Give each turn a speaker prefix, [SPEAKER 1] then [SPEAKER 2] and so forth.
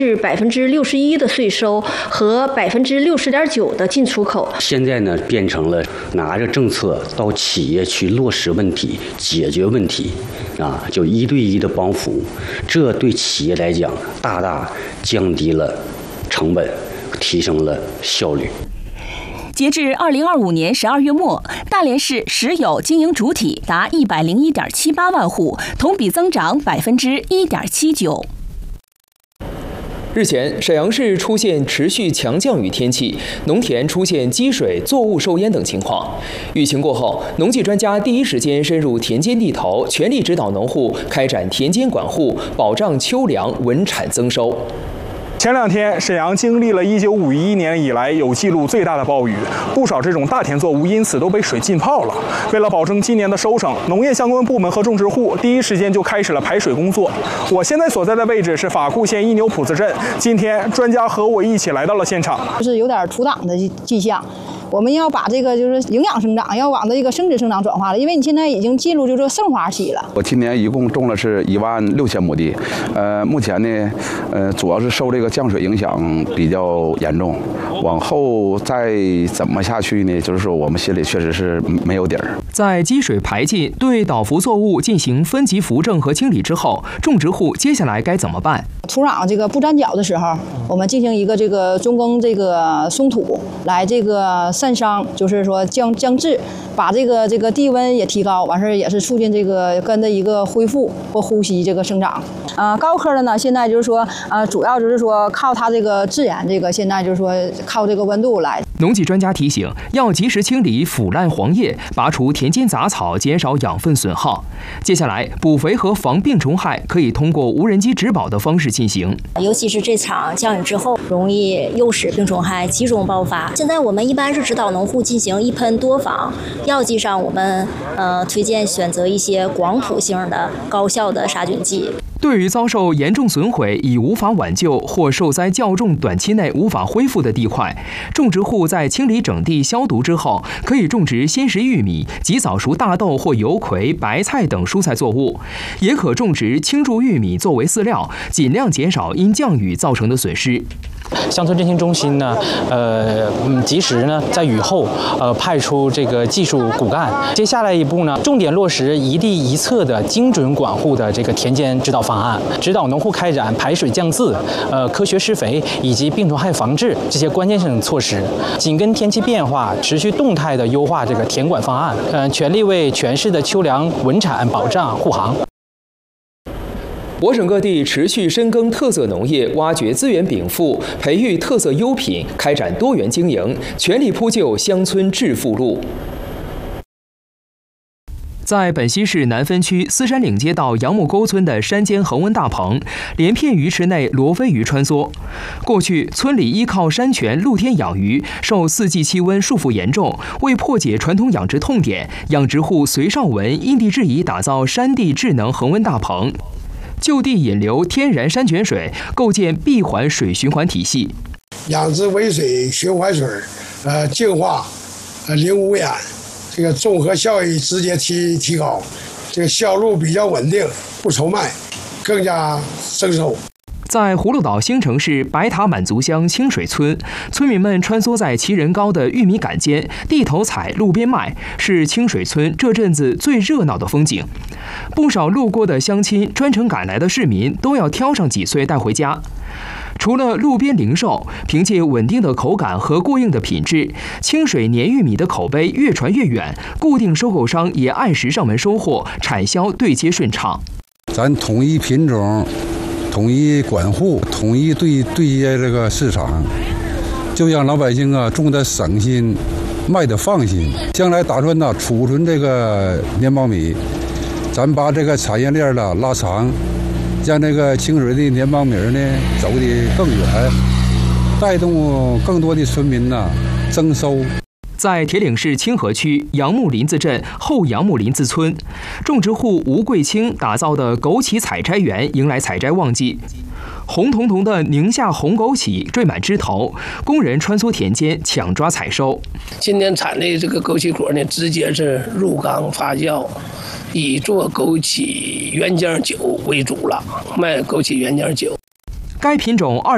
[SPEAKER 1] 是61%的税收和60.9%的进出口。
[SPEAKER 2] 现在呢，变成了拿着政策到企业去落实问题、解决问题，就1对1的帮扶，这对企业来讲大大降低了成本，提升了效率。
[SPEAKER 3] 截至2025年12月末，大连市实有经营主体达101.78万户，同比增长1.79%。
[SPEAKER 4] 日前，沈阳市出现持续强降雨天气，农田出现积水、作物受淹等情况。雨情过后，农技专家第一时间深入田间地头，全力指导农户开展田间管护，保障秋粮稳产增收。
[SPEAKER 5] 前2天，沈阳经历了1951年以来有记录最大的暴雨，不少这种大田作物因此都被水浸泡了。为了保证今年的收成，农业相关部门和种植户第一时间就开始了排水工作。我现在所在的位置是法库县一牛埔子镇，今天专家和我一起来到了现场，
[SPEAKER 6] 就是有点除挡的迹象。我们要把这个就是营养生长要往这个生殖生长转化了，因为你现在已经进入就是盛花期了。
[SPEAKER 7] 我今年一共种了是16000亩地，目前呢，主要是受这个降水影响比较严重，往后再怎么下去呢？就是说我们心里确实是没有底儿。
[SPEAKER 4] 在积水排尽、对倒伏作物进行分级扶正和清理之后，种植户接下来该怎么办？
[SPEAKER 6] 土壤这个不粘脚的时候，我们进行一个这个中耕这个松土，来这个散伤，就是说降质，把这个地温也提高，完事儿也是促进这个根的一个恢复或呼吸这个生长。高科的呢，现在就是说主要就是说靠它这个自然，这个现在就是说靠这个温度来。
[SPEAKER 4] 农技专家提醒，要及时清理腐烂黄叶，拔除田间杂草，减少养分损耗。接下来，补肥和防病虫害可以通过无人机植保的方式进行。
[SPEAKER 8] 尤其是这场降雨之后，容易诱使病虫害集中爆发。现在我们一般是指导农户进行一喷多防，药剂上我们推荐选择一些广谱性的高效的杀菌剂。
[SPEAKER 4] 对于遭受严重损毁已无法挽救或受灾较重、短期内无法恢复的地块，种植户在清理整地、消毒之后，可以种植鲜食玉米、及早熟大豆或油葵、白菜等蔬菜作物，也可种植青贮玉米作为饲料，尽量减少因降雨造成的损失。
[SPEAKER 9] 乡村振兴中心呢，及时呢在雨后派出这个技术骨干。接下来一步呢，重点落实一地一策的精准管护的这个田间指导方案，指导农户开展排水降渍、科学施肥以及病虫害防治这些关键性措施。紧跟天气变化，持续动态的优化这个田管方案，全力为全市的秋粮稳产保障护航。
[SPEAKER 4] 我省各地持续深耕特色农业，挖掘资源禀赋，培育特色优品，开展多元经营，全力铺就乡村致富路。在本溪市南分区思山岭街道杨木沟村的山间恒温大棚，连片鱼池内罗非鱼穿梭。过去，村里依靠山泉露天养鱼，受四季气温束缚严重。为破解传统养殖痛点，养殖户隋少文因地制宜打造山地智能恒温大棚，就地引流天然山泉水，构建闭环水循环体系。
[SPEAKER 10] 养殖微水循环水，净化，零污染。这个综合效益直接提高，这个销路比较稳定，不愁卖，更加增收。
[SPEAKER 4] 在葫芦岛兴城市白塔满族乡清水村，村民们穿梭在齐人高的玉米杆间，地头采，路边卖，是清水村这阵子最热闹的风景。不少路过的乡亲、专程赶来的市民都要挑上几穗带回家。除了路边零售，凭借稳定的口感和过硬的品质，清水黏玉米的口碑越传越远，固定收购商也按时上门收货，产销对接顺畅。
[SPEAKER 11] 咱统一品种，统一管护，统一对接这个市场，就让老百姓种得省心，卖得放心。将来打算储存这个面包米，咱把这个产业链拉长。让这个清水的黏苞米走得更远，带动更多的村民增收。
[SPEAKER 4] 在铁岭市清河区杨木林子镇后杨木林子村，种植户吴桂清打造的枸杞采摘园迎来采摘旺季。红彤彤的宁夏红枸杞缀满枝头，工人穿梭田间抢抓采收。
[SPEAKER 12] 今年产的这个枸杞果呢，直接是入缸发酵，以做枸杞原浆酒为主了，卖枸杞原浆酒。
[SPEAKER 4] 该品种